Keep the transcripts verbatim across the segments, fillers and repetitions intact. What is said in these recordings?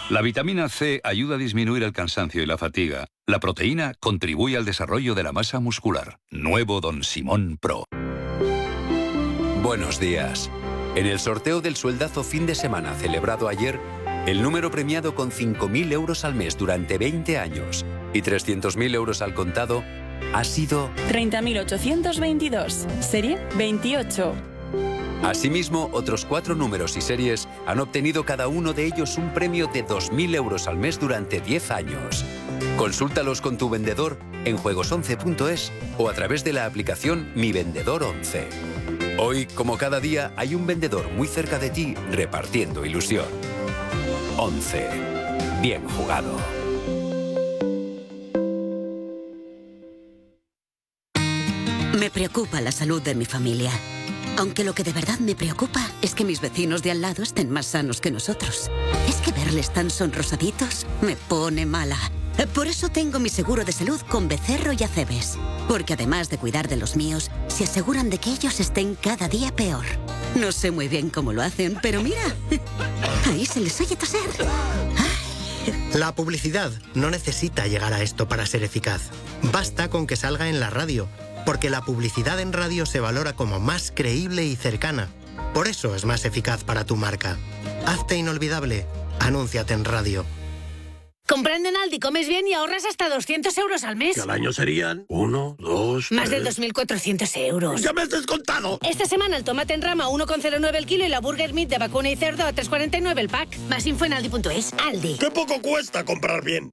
La vitamina C ayuda a disminuir el cansancio y la fatiga. La proteína contribuye al desarrollo de la masa muscular. Nuevo Don Simón Pro. Buenos días. En el sorteo del sueldazo fin de semana celebrado ayer, el número premiado con cinco mil euros al mes durante veinte años y trescientos mil euros al contado ha sido treinta mil ochocientos veintidós, serie veintiocho. Asimismo, otros cuatro números y series han obtenido cada uno de ellos un premio de dos mil euros al mes durante diez años. Consúltalos con tu vendedor en juegos once punto es o a través de la aplicación Mi Vendedor once. Hoy, como cada día, hay un vendedor muy cerca de ti repartiendo ilusión. once. Bien jugado. Me preocupa la salud de mi familia. Aunque lo que de verdad me preocupa es que mis vecinos de al lado estén más sanos que nosotros. Es que verles tan sonrosaditos me pone mala. Por eso tengo mi seguro de salud con Becerro y Acebes. Porque además de cuidar de los míos, se aseguran de que ellos estén cada día peor. No sé muy bien cómo lo hacen, pero mira, ahí se les oye toser. La publicidad no necesita llegar a esto para ser eficaz. Basta con que salga en la radio, porque la publicidad en radio se valora como más creíble y cercana. Por eso es más eficaz para tu marca. Hazte inolvidable. Anúnciate en radio. Comprando en Aldi comes bien y ahorras hasta doscientos euros al mes. Que al año serían uno, dos, Más tres... de dos mil cuatrocientos euros. ¡Ya me has descontado! Esta semana el tomate en rama uno coma cero nueve el kilo y la burger meat de vacuna y cerdo a tres coma cuarenta y nueve el pack. Más info en aldi punto es. Aldi. ¡Qué poco cuesta comprar bien!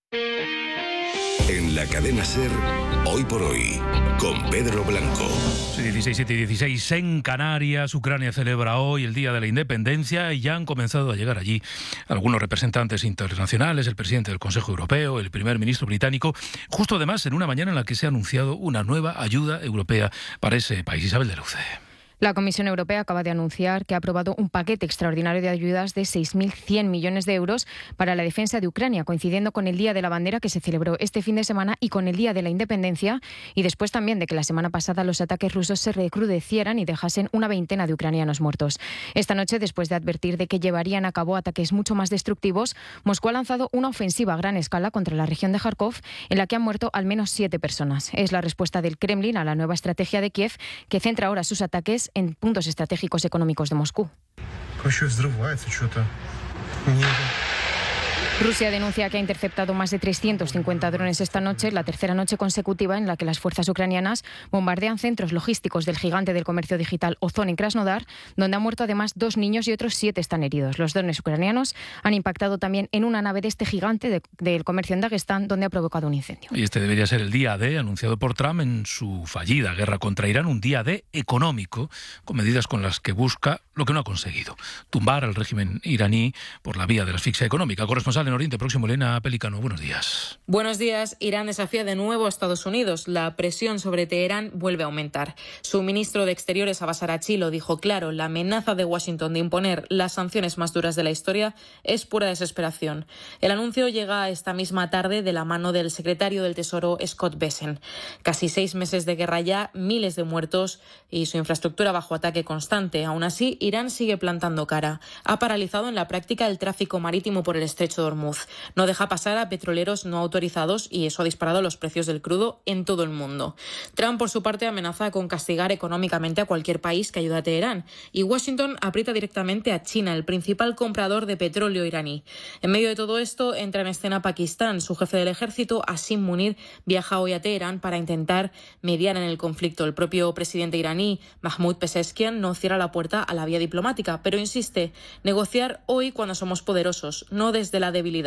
En la cadena SER, Hoy por Hoy, con Pedro Blanco. Sí, dieciséis, siete y dieciséis en Canarias. Ucrania celebra hoy el Día de la Independencia y ya han comenzado a llegar allí algunos representantes internacionales, el presidente del Consejo Europeo, el primer ministro británico, justo además en una mañana en la que se ha anunciado una nueva ayuda europea para ese país. Isabel de Luce. La Comisión Europea acaba de anunciar que ha aprobado un paquete extraordinario de ayudas de seis mil cien millones de euros para la defensa de Ucrania, coincidiendo con el Día de la Bandera que se celebró este fin de semana y con el Día de la Independencia, y después también de que la semana pasada los ataques rusos se recrudecieran y dejasen una veintena de ucranianos muertos. Esta noche, después de advertir de que llevarían a cabo ataques mucho más destructivos, Moscú ha lanzado una ofensiva a gran escala contra la región de Kharkov, en la que han muerto al menos siete personas. Es la respuesta del Kremlin a la nueva estrategia de Kiev, que centra ahora sus ataques en puntos estratégicos económicos de Moscú. Rusia denuncia que ha interceptado más de trescientos cincuenta drones esta noche, la tercera noche consecutiva en la que las fuerzas ucranianas bombardean centros logísticos del gigante del comercio digital Ozon en Krasnodar, donde han muerto además dos niños y otros siete están heridos. Los drones ucranianos han impactado también en una nave de este gigante de, del comercio en Dagestán, donde ha provocado un incendio. Y este debería ser el día D, anunciado por Trump en su fallida guerra contra Irán, un día D económico, con medidas con las que busca lo que no ha conseguido: tumbar al régimen iraní por la vía de la asfixia económica. Corresponsal en Oriente Próximo, Elena Pelicano, buenos días. Buenos días. Irán desafía de nuevo a Estados Unidos. La presión sobre Teherán vuelve a aumentar. Su ministro de Exteriores, Abbas Araghchi, lo dijo claro: la amenaza de Washington de imponer las sanciones más duras de la historia es pura desesperación. El anuncio llega esta misma tarde de la mano del secretario del Tesoro, Scott Bessent. Casi seis meses de guerra ya, miles de muertos y su infraestructura bajo ataque constante. Aún así, Irán sigue plantando cara. Ha paralizado en la práctica el tráfico marítimo por el estrecho de Hormuz. No deja pasar a petroleros no autorizados y eso ha disparado los precios del crudo en todo el mundo. Trump, por su parte, amenaza con castigar económicamente a cualquier país que ayude a Teherán, y Washington aprieta directamente a China, el principal comprador de petróleo iraní. En medio de todo esto entra en escena Pakistán. Su jefe del ejército, Asim Munir, viaja hoy a Teherán para intentar mediar en el conflicto. El propio presidente iraní, Mahmoud Pezeshkian, no cierra la puerta a la vía diplomática, pero insiste: negociar hoy cuando somos poderosos, no desde la debilidad.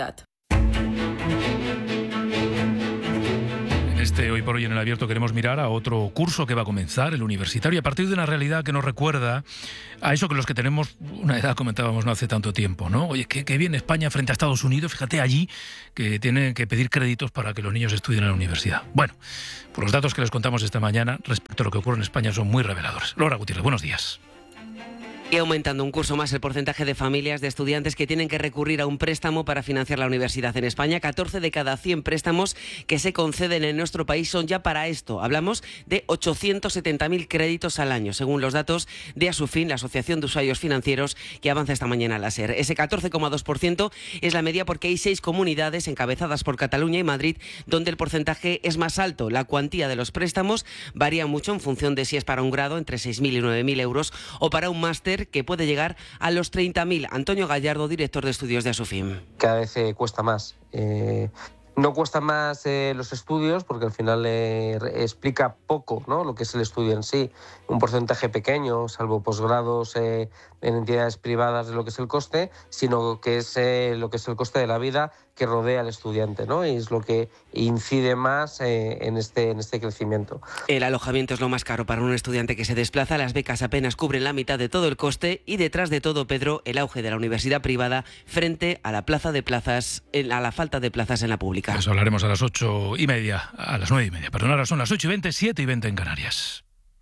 En este Hoy por Hoy en el Abierto queremos mirar a otro curso que va a comenzar, el universitario, a partir de una realidad que nos recuerda a eso que los que tenemos una edad comentábamos no hace tanto tiempo, ¿no? Oye, qué, qué bien España frente a Estados Unidos, fíjate allí que tienen que pedir créditos para que los niños estudien en la universidad. Bueno, pues los datos que les contamos esta mañana respecto a lo que ocurre en España son muy reveladores. Laura Gutiérrez, buenos días. Y aumentando un curso más el porcentaje de familias de estudiantes que tienen que recurrir a un préstamo para financiar la universidad en España. catorce de cada cien préstamos que se conceden en nuestro país son ya para esto. Hablamos de ochocientos setenta mil créditos al año, según los datos de Asufin, la Asociación de Usuarios Financieros, que avanza esta mañana a la SER. Ese catorce coma dos por ciento es la media porque hay seis comunidades encabezadas por Cataluña y Madrid donde el porcentaje es más alto. La cuantía de los préstamos varía mucho en función de si es para un grado, entre seis mil y nueve mil euros, o para un máster, que puede llegar a los treinta mil. Antonio Gallardo, director de estudios de Asufim. Cada vez eh, cuesta más. Eh, no cuesta más eh, los estudios, porque al final eh, explica poco, ¿no?, lo que es el estudio en sí. Un porcentaje pequeño, salvo posgrados eh, en entidades privadas, de lo que es el coste, sino que es eh, lo que es el coste de la vida que rodea al estudiante, ¿no? Y es lo que incide más eh, en, este, en este crecimiento. El alojamiento es lo más caro para un estudiante que se desplaza. Las becas apenas cubren la mitad de todo el coste y detrás de todo, Pedro, el auge de la universidad privada frente a la plaza de plazas, a la falta de plazas en la pública. Eso hablaremos a las ocho y media, a las nueve y media. Perdón, ahora son las ocho y veinte, siete y veinte en Canarias.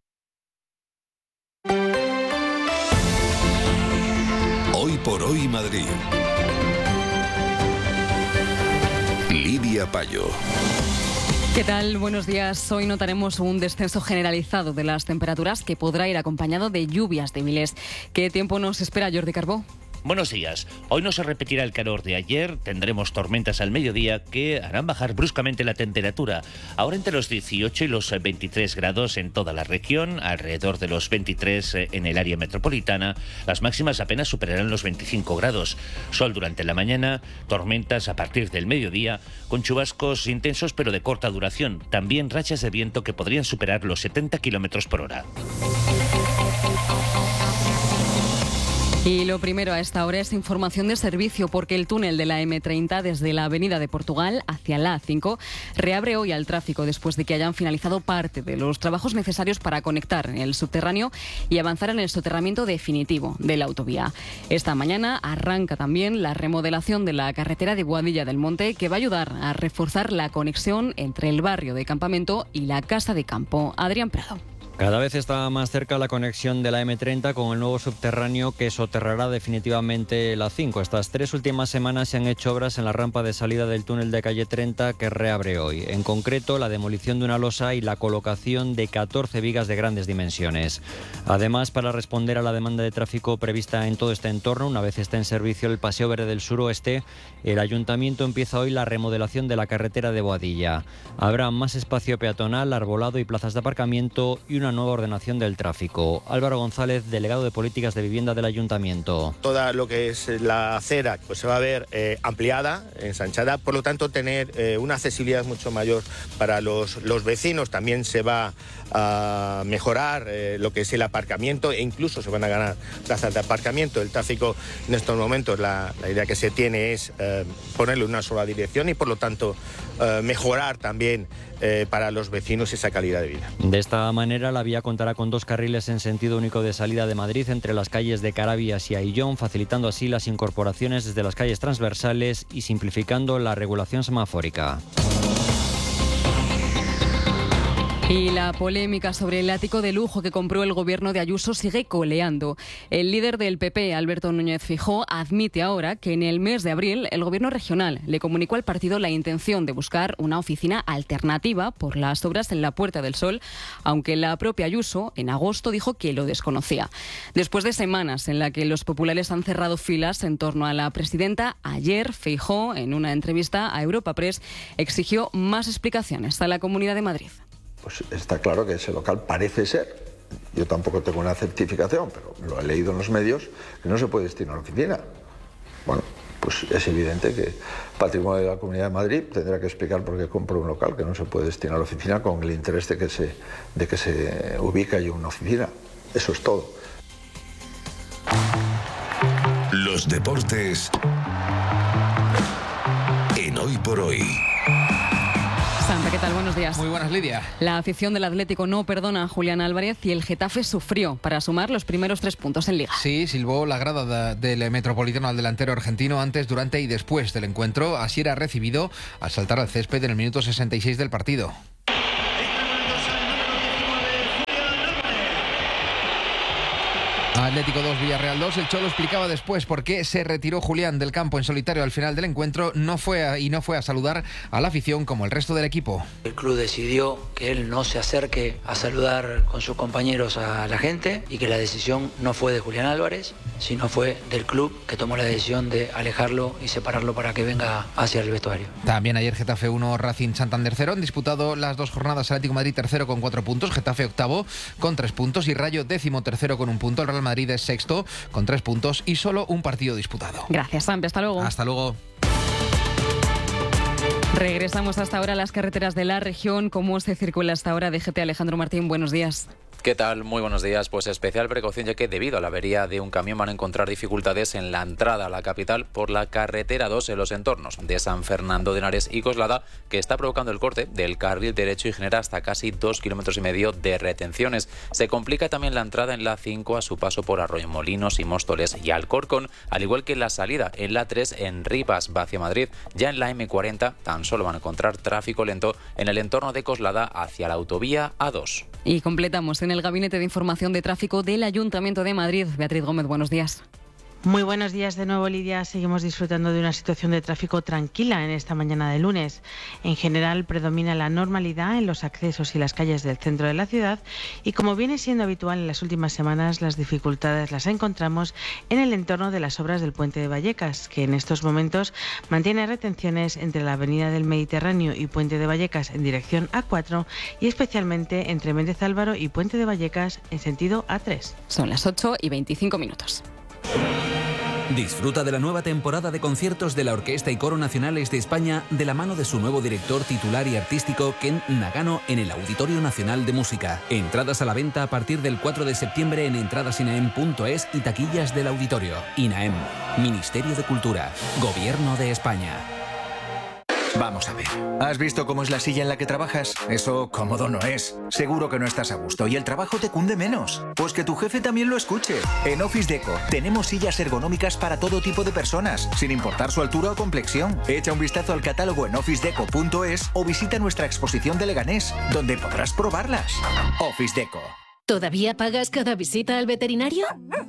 Hoy por hoy Madrid. Lidia Payo. ¿Qué tal? Buenos días. Hoy notaremos un descenso generalizado de las temperaturas que podrá ir acompañado de lluvias débiles. ¿Qué tiempo nos espera, Jordi Carbó? Buenos días. Hoy no se repetirá el calor de ayer, tendremos tormentas al mediodía que harán bajar bruscamente la temperatura. Ahora entre los dieciocho y los veintitrés grados en toda la región, alrededor de los veintitrés en el área metropolitana. Las máximas apenas superarán los veinticinco grados. Sol durante la mañana, tormentas a partir del mediodía, con chubascos intensos pero de corta duración. También rachas de viento que podrían superar los setenta kilómetros por hora. Y lo primero a esta hora es información de servicio, porque el túnel de la eme treinta desde la Avenida de Portugal hacia la A cinco reabre hoy al tráfico después de que hayan finalizado parte de los trabajos necesarios para conectar el subterráneo y avanzar en el soterramiento definitivo de la autovía. Esta mañana arranca también la remodelación de la carretera de Boadilla del Monte, que va a ayudar a reforzar la conexión entre el barrio de Campamento y la Casa de Campo. Adrián Prado. Cada vez está más cerca la conexión de la eme treinta con el nuevo subterráneo que soterrará definitivamente la A cinco. Estas tres últimas semanas se han hecho obras en la rampa de salida del túnel de calle treinta, que reabre hoy. En concreto, la demolición de una losa y la colocación de catorce vigas de grandes dimensiones. Además, para responder a la demanda de tráfico prevista en todo este entorno, una vez esté en servicio el Paseo Verde del Suroeste, el Ayuntamiento empieza hoy la remodelación de la carretera de Boadilla. Habrá más espacio peatonal, arbolado y plazas de aparcamiento y una una nueva ordenación del tráfico. Álvaro González, delegado de Políticas de Vivienda del Ayuntamiento. Toda lo que es la acera pues se va a ver eh, ampliada, ensanchada, por lo tanto tener eh, una accesibilidad mucho mayor para los, los vecinos. También se va a mejorar eh, lo que es el aparcamiento e incluso se van a ganar plazas de aparcamiento. El tráfico en estos momentos, la, la idea que se tiene es eh, ponerlo en una sola dirección y por lo tanto eh, mejorar también eh, para los vecinos esa calidad de vida. De esta manera la vía contará con dos carriles en sentido único de salida de Madrid entre las calles de Carabias y Aillón, facilitando así las incorporaciones desde las calles transversales y simplificando la regulación semafórica. Y la polémica sobre el ático de lujo que compró el gobierno de Ayuso sigue coleando. El líder del P P, Alberto Núñez Feijóo, admite ahora que en el mes de abril el gobierno regional le comunicó al partido la intención de buscar una oficina alternativa por las obras en la Puerta del Sol, aunque la propia Ayuso en agosto dijo que lo desconocía. Después de semanas en las que los populares han cerrado filas en torno a la presidenta, ayer Feijóo, en una entrevista a Europa Press, exigió más explicaciones a la Comunidad de Madrid. Pues está claro que ese local parece ser, yo tampoco tengo una certificación, pero lo he leído en los medios, que no se puede destinar a la oficina. Bueno, pues es evidente que Patrimonio de la Comunidad de Madrid tendrá que explicar por qué compró un local que no se puede destinar a la oficina con el interés de que se, de que se ubique allí una oficina. Eso es todo. Los deportes en Hoy por Hoy. Santa, ¿qué tal? Buenos días. Muy buenas, Lidia. La afición del Atlético no perdona a Julián Álvarez y el Getafe sufrió para sumar los primeros tres puntos en Liga. Sí, silbó la grada de, del Metropolitano al delantero argentino antes, durante y después del encuentro. Así era recibido al saltar al césped en el minuto sesenta y seis del partido. Atlético dos, Villarreal dos. El Cholo explicaba después por qué se retiró Julián del campo en solitario al final del encuentro. No fue a, y no fue a saludar a la afición como el resto del equipo. El club decidió que él no se acerque a saludar con sus compañeros a la gente y que la decisión no fue de Julián Álvarez, sino fue del club, que tomó la decisión de alejarlo y separarlo para que venga hacia el vestuario. También ayer Getafe uno, Racing Santander cero. Han disputado las dos jornadas. Atlético Madrid tercero con cuatro puntos, Getafe octavo con tres puntos y Rayo décimo tercero con un punto. El Real Madrid es sexto con tres puntos y solo un partido disputado. Gracias, Sampe. Hasta luego. Hasta luego. Regresamos hasta ahora a las carreteras de la región. ¿Cómo se circula hasta ahora? D G T Alejandro Martín, buenos días. ¿Qué tal? Muy buenos días. Pues especial precaución, ya que debido a la avería de un camión van a encontrar dificultades en la entrada a la capital por la carretera dos en los entornos de San Fernando de Henares y Coslada, que está provocando el corte del carril derecho y genera hasta casi dos kilómetros y medio de retenciones. Se complica también la entrada en la cinco a su paso por Arroyomolinos y Móstoles y Alcorcón, al igual que la salida en la tres en Rivas hacia Madrid. Ya en la eme cuarenta tan solo van a encontrar tráfico lento en el entorno de Coslada hacia la autovía A dos. Y completamos en el Gabinete de Información de Tráfico del Ayuntamiento de Madrid. Beatriz Gómez, buenos días. Muy buenos días de nuevo, Lidia. Seguimos disfrutando de una situación de tráfico tranquila en esta mañana de lunes. En general predomina la normalidad en los accesos y las calles del centro de la ciudad y, como viene siendo habitual en las últimas semanas, las dificultades las encontramos en el entorno de las obras del Puente de Vallecas, que en estos momentos mantiene retenciones entre la Avenida del Mediterráneo y Puente de Vallecas en dirección A cuatro y especialmente entre Méndez Álvaro y Puente de Vallecas en sentido A tres. Son las ocho y veinticinco minutos. Disfruta de la nueva temporada de conciertos de la Orquesta y Coro Nacionales de España de la mano de su nuevo director titular y artístico Ken Nagano en el Auditorio Nacional de Música. Entradas a la venta a partir del cuatro de septiembre en entradasinaem punto es y taquillas del auditorio. INAEM, Ministerio de Cultura, Gobierno de España. Vamos a ver. ¿Has visto cómo es la silla en la que trabajas? Eso cómodo no es. Seguro que no estás a gusto y el trabajo te cunde menos. Pues que tu jefe también lo escuche. En Office Deco tenemos sillas ergonómicas para todo tipo de personas, sin importar su altura o complexión. Echa un vistazo al catálogo en office deco punto es o visita nuestra exposición de Leganés, donde podrás probarlas. Office Deco. ¿Todavía pagas cada visita al veterinario?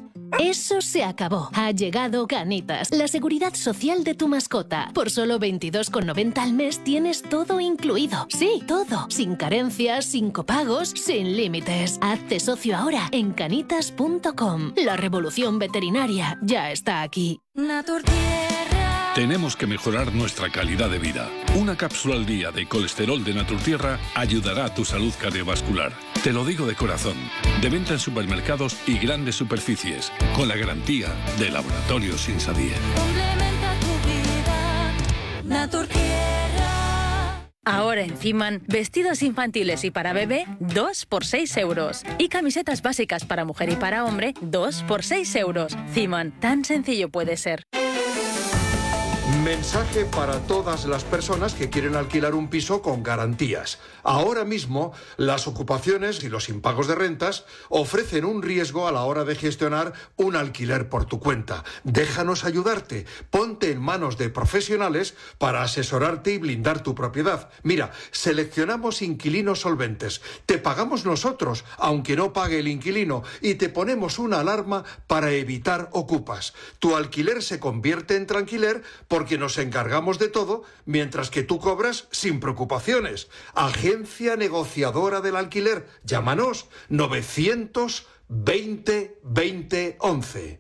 Eso se acabó. Ha llegado Canitas, la seguridad social de tu mascota. Por solo veintidós con noventa al mes tienes todo incluido. Sí, todo. Sin carencias, sin copagos, sin límites. Hazte socio ahora en canitas punto com. La revolución veterinaria ya está aquí. Naturtierra. Tenemos que mejorar nuestra calidad de vida. Una cápsula al día de colesterol de Naturtierra ayudará a tu salud cardiovascular. Te lo digo de corazón. De venta en supermercados y grandes superficies, con la garantía de Laboratorios Insadier. Complementa tu vida, Naturtierra. Ahora en Ciman, vestidos infantiles y para bebé, dos por seis euros. Y camisetas básicas para mujer y para hombre, dos por seis euros. Ciman, tan sencillo puede ser. Mensaje para todas las personas que quieren alquilar un piso con garantías. Ahora mismo, las ocupaciones y los impagos de rentas ofrecen un riesgo a la hora de gestionar un alquiler por tu cuenta. Déjanos ayudarte. Ponte en manos de profesionales para asesorarte y blindar tu propiedad. Mira, seleccionamos inquilinos solventes. Te pagamos nosotros, aunque no pague el inquilino, y te ponemos una alarma para evitar ocupas. Tu alquiler se convierte en tranquiler porque nos encargamos de todo, mientras que tú cobras sin preocupaciones. Agencia Negociadora del Alquiler. Llámanos novecientos veinte veinte once.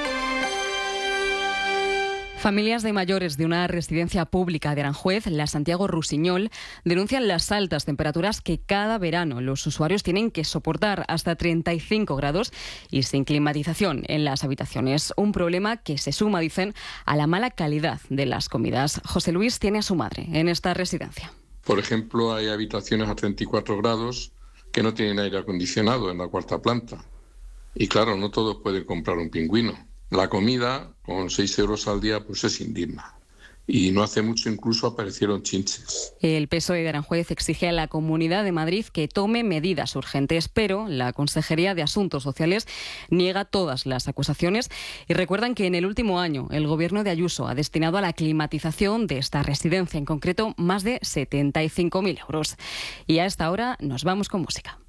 Familias de mayores de una residencia pública de Aranjuez, la Santiago Rusiñol, denuncian las altas temperaturas que cada verano los usuarios tienen que soportar, hasta treinta y cinco grados y sin climatización en las habitaciones. Un problema que se suma, dicen, a la mala calidad de las comidas. José Luis tiene a su madre en esta residencia. Por ejemplo, hay habitaciones a treinta y cuatro grados que no tienen aire acondicionado en la cuarta planta. Y claro, no todos pueden comprar un pingüino. La comida, con seis euros al día, pues es indigna. Y no hace mucho incluso aparecieron chinches. El P S O E de Aranjuez exige a la Comunidad de Madrid que tome medidas urgentes, pero la Consejería de Asuntos Sociales niega todas las acusaciones y recuerdan que en el último año el Gobierno de Ayuso ha destinado a la climatización de esta residencia, en concreto, más de setenta y cinco mil euros. Y a esta hora nos vamos con música.